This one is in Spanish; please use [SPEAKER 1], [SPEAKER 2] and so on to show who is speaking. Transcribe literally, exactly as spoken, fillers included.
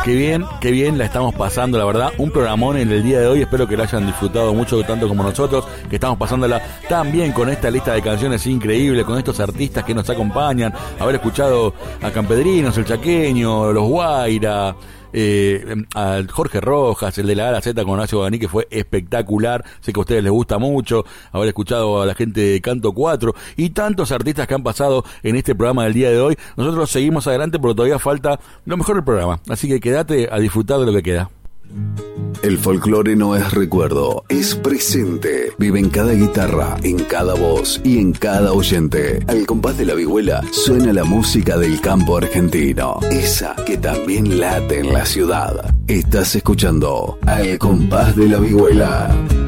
[SPEAKER 1] Qué bien, qué bien la estamos pasando, la verdad. Un programón en el día de hoy. Espero que lo hayan disfrutado mucho, tanto como nosotros, que estamos pasándola tan bien con esta lista de canciones increíble, con estos artistas que nos acompañan. Haber escuchado a Campedrinos, El Chaqueño, Los Guaira, eh, al Jorge Rojas, el de la A a la Z con Horacio Guaraní, que fue espectacular. Sé que a ustedes les gusta mucho. Haber escuchado a la gente de Canto cuatro y tantos artistas que han pasado en este programa del día de hoy. Nosotros seguimos adelante porque todavía falta lo mejor del programa, así que quédate a disfrutar de lo que queda.
[SPEAKER 2] El folclore no es recuerdo, es presente. Vive en cada guitarra, en cada voz y en cada oyente. Al compás de la vihuela suena la música del campo argentino, esa que también late en la ciudad. Estás escuchando Al compás de la vihuela.